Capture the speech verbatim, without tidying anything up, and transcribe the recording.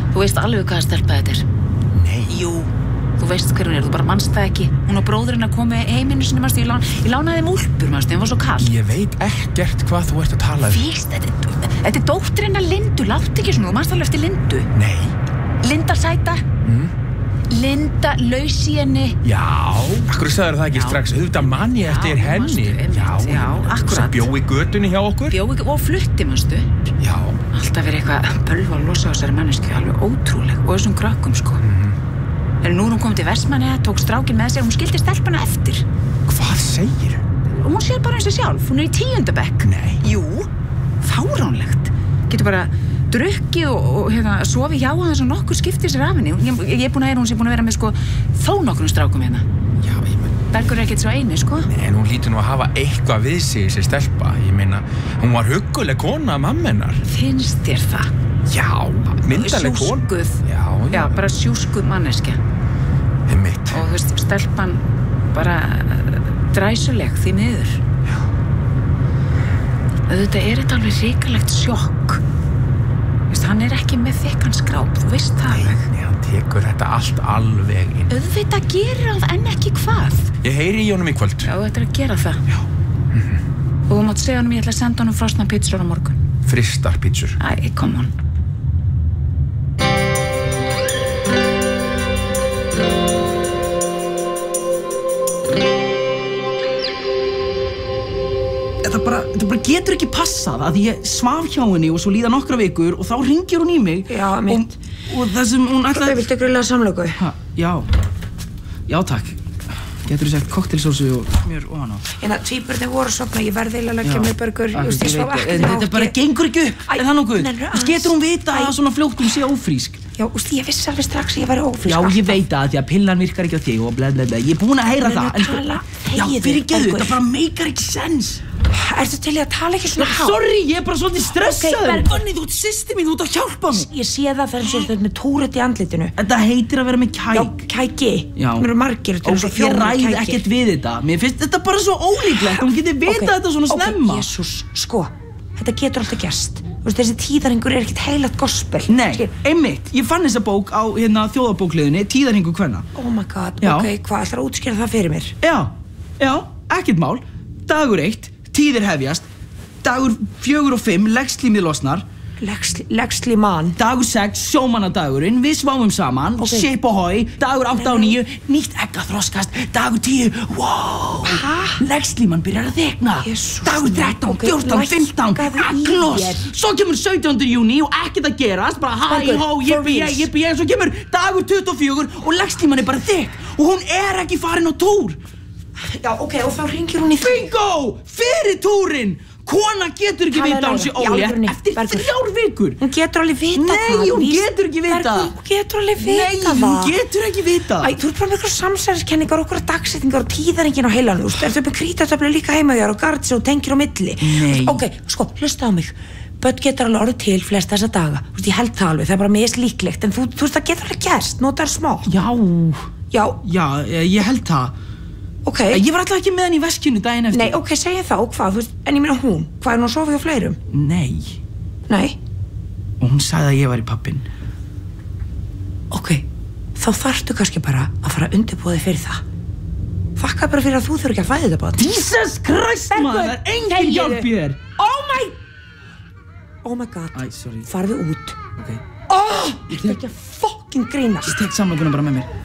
Þú veist alveg hvaða stelpa þetta er. Nei. Jú, þú veist hver hún er, þú bara manst það ekki. Hún og bróðurinn að koma heiminu sinni, manstu, ég, lán, ég lánaði þeim úlpur, manstu, hún var svo kall. Ég veit ekkert hvað þú ert að tala um. Víst, þetta, þetta er dóttirinn að Lindu, láttu ekki svona, þú manst alveg eftir Lindu. Nei. Linda sæta. Mm. Linda laus í henni. Já, akkur sagður það ekki já. Strax, auðvitað mann ég eftir já, henni. Manstu, já, já, akkurat. Svo bjó í götunni hjá okkur. Bjó í og flutti, manstu. Já. Alltaf verið eitthvað bölva að losa á þessari mannesku, alveg ótrúleg, og þessum krökkum, sko. Mm. En nú er hún komið til Vestmannaeyja, tók strákinn með sér, hún skildi stelpuna eftir. Hvað segir? Hún sér bara eins og sjálf, hún er í tíunda bekk. Nei. Jú, fáránlegt. Getur bara drukkið og, og hérna, sofið hjá hann þess að nokkur skiptir sér af henni. Ég, ég er búin að heyra hún sé búin að vera með sko þó nokkrum strákum hérna. Já, ég menn. Bergur er ekkert svo eini, sko. Nei, en hún lítur nú að hafa eitthvað við sig þessi stelpa. Ég meina, hún var hugguleg kona af mamma hennar. Finnst þér það? Já, myndaleg kona. Sjúskuð. Já, já. Já, bara sjúskuð manneskja. Einmitt. Og þú veist, stelpan bara dræsuleg því miður. Já. Auðvitað er þetta alveg hrikalegt sjokk. Vist, hann er ekki með þykkan skráp, þú veist það alveg. Nei, hann tekur þetta allt alveg inn. Auðvitað gerir hann en ekki hvað. Ég heyri í honum í kvöld. Já, þetta er að gera það. Já. Mm-hmm. Og þú mátt segja honum ég ætla að senda honum frosna pítsur á morgun. Frystar pítsur. Æ, come on. Þetta bara, þetta bara getur ekki passað að ég svaf hjá henni og svo líða nokkra vikur og þá hringir hún í mig. Já, mitt. Og, og þessum hún ætlaði... Viltu grilla samlöku? Ha, já. Já, takk. Geturðu sett koktelsósu og smjör ofan á? En að tvíburarnir voru að sofna, ég verði eiginlega að leggja mig Bergur. Já, Just, ég svaf veit, ekkert. þetta bara gengur ekki upp. Er það nokkuð? Nei, getur hún vita að svona fljótt hún sé ófrísk? Já, úst, ég vissi alveg strax að ég væri ófrísk. Já, ég veit að því að pillan virkar ekki á þig og bla bla bla. Ég er búin að heyra það. En þú tala, já, fyrirgeðu, þetta bara meikar ekki sens. Ertu til í að tala ekki svona hátt? Sorry, ég er bara svolítið stressaður. Ok, Vanni, þú ert systir mín, þú ert að hjálpa mér. Ég sé það þegar þú ert með túrut í andlitinu. Þetta heitir að vera með kæk. Já, kæki. Já. Mér eru margir, þetta eru svo Ég fjórar ræð kækir. ekkert við þetta. Mér finnst þetta bara svo ólíklegt. Hún geti vitað okay. þetta svona snemma. Ok, Jesús, sko, þetta getur alltaf gerst. Þú veist, þessi tíðarhingur er ekkert heilagt gospel. Nei, einmitt. Ég fann þessa bók á hérna þjóðarbókliðinni, Tíðarhingur kvenna. Oh my god, Já. ok, hvað ætlar að útskýra það fyrir mér? Já, já, ekkert mál. Dagur eitt, tíðir hefjast. Dagur fjögur og fimm, legslímið losnar. Legsli, legsli mann. Dagur sex, sjómannadagurinn, við sváum saman, Ok. ship og hói. Dagur átta og níu, nýtt egg að þroskast. Dagur tíu, wow. Hæ? Legslíman byrjar að þekna. Jesús Dagur minn, þrettán, ok, fjórtán, fimmtán, lækkaðu í kloss. þér. Svo kemur sautjánda júní og ekkert að gerast, bara hæ, Bergur, hó, for jippi, reals. jippi, jippi. Svo kemur dagur tuttugu og fjögur og legslíman er bara þekk og hún er ekki farin á túr. Já, ok, og þá hringir hún í þig. Bingo! Fyrir túrin! Kona getur ekki Talaðu vita að hún sé í alvörunni, ólétt eftir Bergur. þrjár vikur. Hún getur alveg vita Nei, það. hún víst. getur ekki vita. Bergur, hún getur alveg vita Nei, það. hún getur ekki vita. Æ, þú ert bara með eitthvað samsæriskenningar, okkur dagsetningar og tíðarhingin á heilanum. Þú veist, ertu með krítartöflu líka heima hjá þér og gards og tengir á milli. Nei. Ok, sko, hlusta á mig. Börn getur alveg orðið til flest þessa daga. Þú veist, ég held það alveg, það er bara mest líklegt. En þú, þú veist, það getur alveg gerst, notar smá. Já, Já, já, ég held það. ok. Ég var alltaf ekki með henni í veskinu daginn eftir. Nei, ok, segja það og hvað, þú veist, en ég meina hún. Hvað er hún að sofa hjá fleirum? Nei. Nei. Og hún sagði að ég var í pappin. Ok, þá þarftu kannski bara að fara að undirbúa þig fyrir það. Þakka bara fyrir að þú þurfi ekki að fæða þetta barn. Jesus Christ, maður, það er engin hjálp í þér. Oh my... Oh my god. Æ, sorry. Farðu út. Ok. Oh, ég ætla ekki að fucking grínast. Ég tek samlokuna bara með mér.